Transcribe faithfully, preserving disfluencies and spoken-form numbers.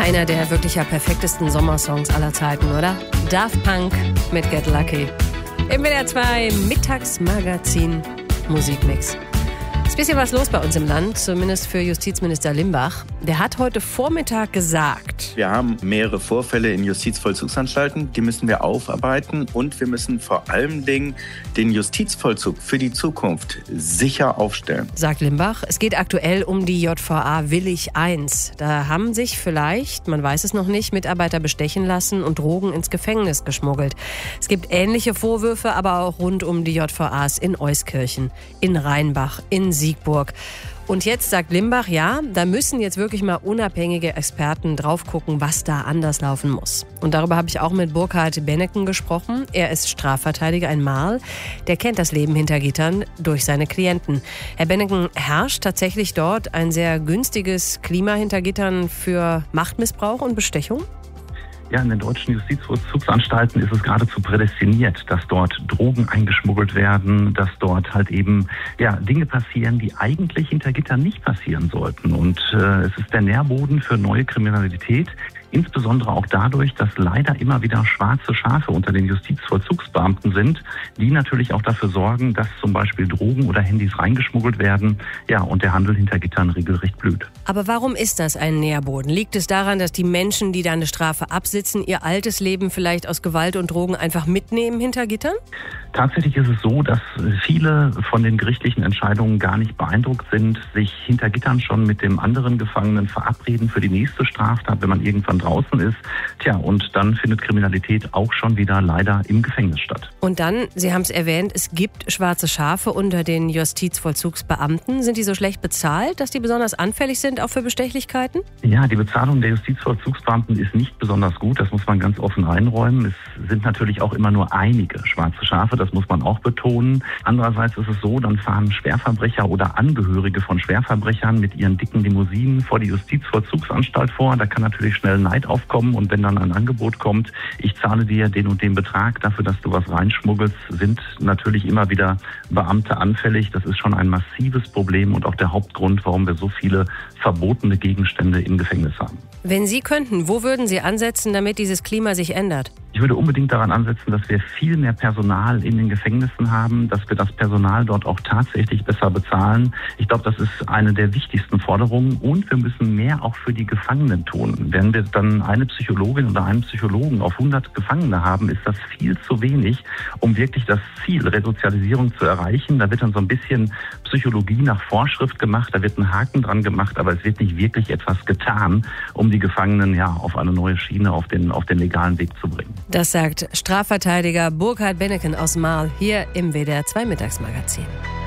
Einer der wirklich ja perfektesten Sommersongs aller Zeiten, oder? Daft Punk mit Get Lucky. Im W D R zwei Mittagsmagazin Musikmix. Ist ein bisschen was los bei uns im Land, zumindest für Justizminister Limbach. Der hat heute Vormittag gesagt: Wir haben mehrere Vorfälle in Justizvollzugsanstalten, die müssen wir aufarbeiten und wir müssen vor allem Dingen den Justizvollzug für die Zukunft sicher aufstellen. Sagt Limbach, es geht aktuell um die J V A Willig eins. Da haben sich vielleicht, man weiß es noch nicht, Mitarbeiter bestechen lassen und Drogen ins Gefängnis geschmuggelt. Es gibt ähnliche Vorwürfe, aber auch rund um die J V As in Euskirchen, in Rheinbach, in Siegburg. Und jetzt sagt Limbach, ja, da müssen jetzt wirklich mal unabhängige Experten drauf gucken, was da anders laufen muss. Und darüber habe ich auch mit Burkhard Benneken gesprochen. Er ist Strafverteidiger in Marl. Der kennt das Leben hinter Gittern durch seine Klienten. Herr Benneken, herrscht tatsächlich dort ein sehr günstiges Klima hinter Gittern für Machtmissbrauch und Bestechung? Ja, in den deutschen Justizvollzugsanstalten ist es geradezu prädestiniert, dass dort Drogen eingeschmuggelt werden, dass dort halt eben ja Dinge passieren, die eigentlich hinter Gittern nicht passieren sollten. Und äh, es ist der Nährboden für neue Kriminalität. Insbesondere auch dadurch, dass leider immer wieder schwarze Schafe unter den Justizvollzugsbeamten sind, die natürlich auch dafür sorgen, dass zum Beispiel Drogen oder Handys reingeschmuggelt werden, ja, und der Handel hinter Gittern regelrecht blüht. Aber warum ist das ein Nährboden? Liegt es daran, dass die Menschen, die da eine Strafe absitzen, ihr altes Leben vielleicht aus Gewalt und Drogen einfach mitnehmen hinter Gittern? Tatsächlich ist es so, dass viele von den gerichtlichen Entscheidungen gar nicht beeindruckt sind, sich hinter Gittern schon mit dem anderen Gefangenen verabreden für die nächste Straftat, wenn man irgendwann draußen ist. Tja, und dann findet Kriminalität auch schon wieder leider im Gefängnis statt. Und dann, Sie haben es erwähnt, es gibt schwarze Schafe unter den Justizvollzugsbeamten. Sind die so schlecht bezahlt, dass die besonders anfällig sind, auch für Bestechlichkeiten? Ja, die Bezahlung der Justizvollzugsbeamten ist nicht besonders gut. Das muss man ganz offen einräumen. Es sind natürlich auch immer nur einige schwarze Schafe. Das muss man auch betonen. Andererseits ist es so, dann fahren Schwerverbrecher oder Angehörige von Schwerverbrechern mit ihren dicken Limousinen vor die Justizvollzugsanstalt vor. Da kann natürlich schnell Neid aufkommen, und wenn dann ein Angebot kommt, ich zahle dir den und den Betrag dafür, dass du was reinschmuggelst, sind natürlich immer wieder Beamte anfällig. Das ist schon ein massives Problem und auch der Hauptgrund, warum wir so viele verbotene Gegenstände im Gefängnis haben. Wenn Sie könnten, wo würden Sie ansetzen, damit dieses Klima sich ändert? Ich würde unbedingt daran ansetzen, dass wir viel mehr Personal in den Gefängnissen haben, dass wir das Personal dort auch tatsächlich besser bezahlen. Ich glaube, das ist eine der wichtigsten Forderungen, und wir müssen mehr auch für die Gefangenen tun. Wenn wir dann eine Psychologin oder einen Psychologen auf hundert Gefangene haben, ist das viel zu wenig, um wirklich das Ziel Resozialisierung zu erreichen. Da wird dann so ein bisschen Psychologie nach Vorschrift gemacht, da wird ein Haken dran gemacht, aber es wird nicht wirklich etwas getan, um die Gefangenen ja auf eine neue Schiene, auf den, auf den legalen Weg zu bringen. Das sagt Strafverteidiger Burkhard Benneken aus Marl hier im W D R zwei Mittagsmagazin.